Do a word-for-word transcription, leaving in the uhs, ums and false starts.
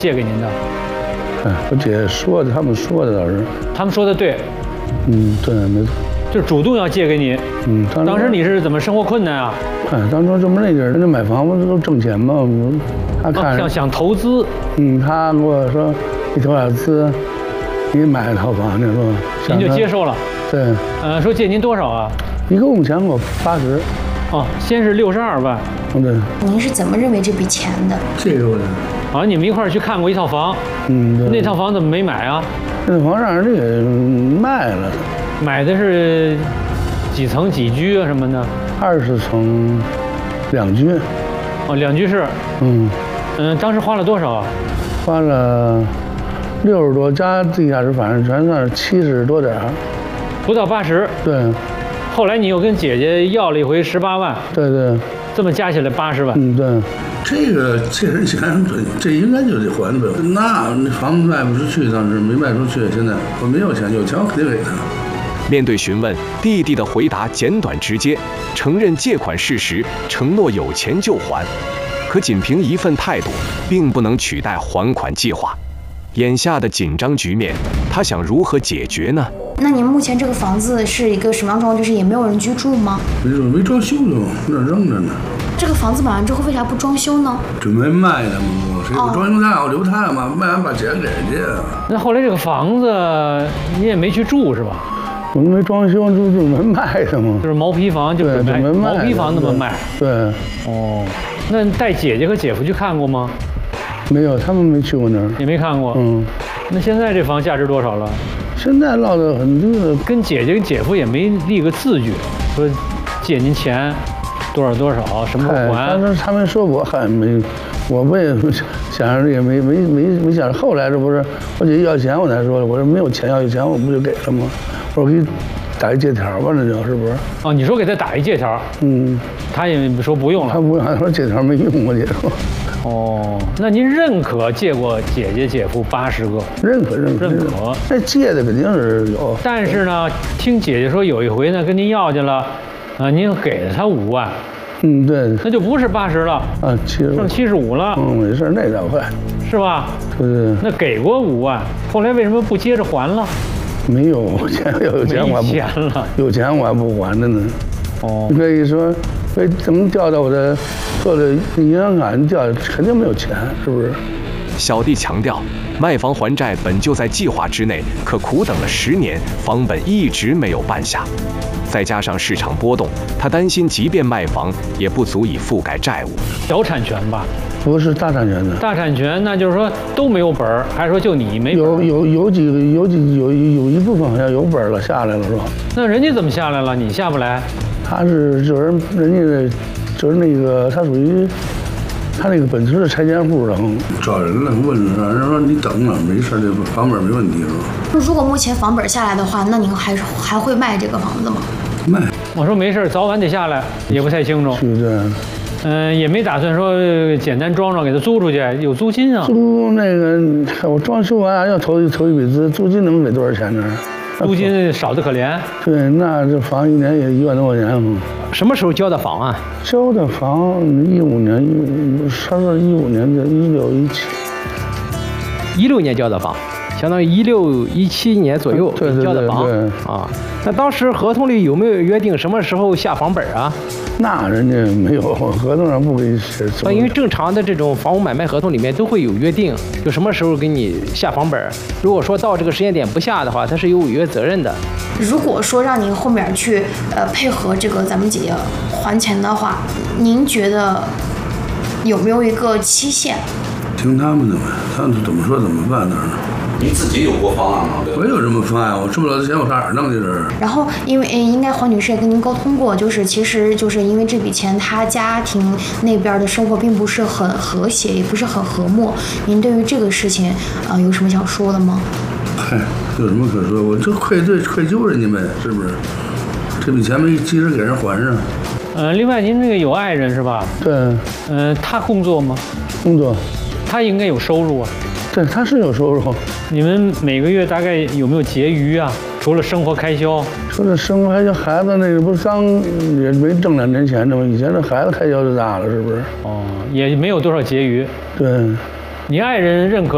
借给您的？ 哎，我姐说的，他们说的倒是。 他们说的对。 嗯，对，没错。 就是主动要借给你。 嗯，当时当时你是怎么生活困难啊？ 哎，当初这么那阵儿，人家买房子都挣钱嘛，他看、 啊、想想投资。 嗯，他跟我说，你投点资，你买一套房去说。 您就接受了。 对。 呃，说借您多少啊？ 一共钱给我八十。 哦，先是六十二万。 对。 您是怎么认为这笔钱的？ 借给我的。 好像你们一块儿去看过一套房。 嗯。对。 那套房怎么没买啊？ 那套房让人家给卖了。 买的是几层几居啊什么的？ 二十层，两居。 哦，两居室。 嗯。 嗯，当时花了多少啊？ 花了六十多，加地下室，反正全算是七十多点儿。 不到八十。 对。 后来你又跟姐姐要了一回十八万。 对对。 这么加起来八十万。 嗯，对。这个借人钱，这这应该就得还呗。那那房子卖不出去，当时没卖出去。现在我没有钱，有钱我肯定给他。 面对询问，弟弟的回答简短直接，承认借款事实，承诺有钱就还。可仅凭一份态度，并不能取代还款计划。眼下的紧张局面，他想如何解决呢？ 那您目前这个房子是一个什么样状况？就是也没有人居住吗？ 没没装修呢，那扔着呢。 这个房子买完之后为啥不装修呢？ 准备卖的嘛，谁不装修它，我留它嘛，卖完把钱给人家。 那后来这个房子你也没去住是吧？ 我们没装修，就准备卖的嘛。 就是毛坯房就准备毛坯房那么卖。 对。 哦，那带姐姐和姐夫去看过吗？ 没有，他们没去过那儿。 也没看过。 嗯。 那现在这房价值多少了？ 现在落得很低了。 跟姐姐跟姐夫也没立个字据，说借您钱多少多少，什么时候还？ 当时他们说我还没，我不也想着也没没没没想着。后来这不是我姐要钱我才说的，我说没有钱要有钱我不就给了吗？我说给你打一借条吧，那就是不是？ 哦，你说给他打一借条？ 嗯。 他也说不用了。 他不用，他说借条没用，我姐说。 哦，那您认可借过姐姐姐夫八十个？ 认可认可认可。 那借的肯定是有。 但是呢，听姐姐说有一回呢跟您要去了，啊，您给了他五万。 嗯，对。 那就不是八十了。啊， 七十。 剩七十五了。 嗯，没事，那倒快。 是吧？ 对对。 那给过五万，后来为什么不接着还了？ 没有钱，要有钱我还不。 没钱了。 有钱我还不还的呢。 哦。 你可以说，可以怎么调到我的做的银行卡？你调肯定没有钱，是不是？ 小弟强调，卖房还债本就在计划之内，可苦等了十年，房本一直没有办下。再加上市场波动，他担心即便卖房，也不足以覆盖债务。 小产权吧？ 不是大产权的。 大产权，那就是说都没有本儿，还是说就你没本？ 有有有几个有几有有一部分好像有本了，下来了是吧？ 那人家怎么下来了？你下不来？ 他是就是人家的，就是那个他属于。他那个本身是拆迁户，然后找人了，问了，人说你等了，没事，这房本没问题，是吧？ 如果目前房本下来的话，那您还是还会卖这个房子吗？ 卖。我说没事，早晚得下来，也不太清楚。 是这样。 嗯、呃，也没打算说简单装装给他租出去，有租金啊。 租那个我装修完要投投一笔资，租金能给多少钱呢？ 租金少得可怜。 对，那这房一年也一万多块钱嘛。 什么时候交的房啊？ 交的房一五年，一他说一五年的，一六一七， 一六年交的房，相当于一六一七年左右交的房。 对对对啊，那当时合同里有没有约定什么时候下房本啊？ 那人家没有，合同上不给写。 那因为正常的这种房屋买卖合同里面都会有约定，就什么时候给你下房本。如果说到这个时间点不下的话，它是有违约责任的。 如果说让您后面去呃配合这个咱们姐姐还钱的话，您觉得有没有一个期限？ 听他们的呗，他们怎么说怎么办呢？ 你自己有过方案吗？ 我有什么方案？我挣不了钱，我上哪儿弄去这？ 然后，因为应该黄女士也跟您沟通过，就是其实就是因为这笔钱，她家庭那边的生活并不是很和谐，也不是很和睦。您对于这个事情，啊、呃，有什么想说的吗？ 嗨，有什么可说？我这愧对愧疚人家呗，是不是？这笔钱没及时给人还上。 呃，另外您那个有爱人是吧？ 对。 呃，他工作吗？ 工作。 他应该有收入啊。 对，他是有收入。 你们每个月大概有没有结余啊？除了生活开销， 除了生活开销，孩子那个不是刚也没挣两年钱的吗？以前这孩子开销就大了，是不是？ 哦，也没有多少结余。 对。 你爱人认可